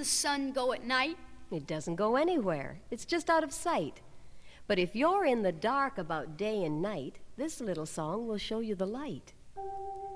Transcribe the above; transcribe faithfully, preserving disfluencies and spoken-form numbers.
the sun go at night? It doesn't go anywhere. It's just out of sight. But if you're in the dark about day and night, this little song will show you the light.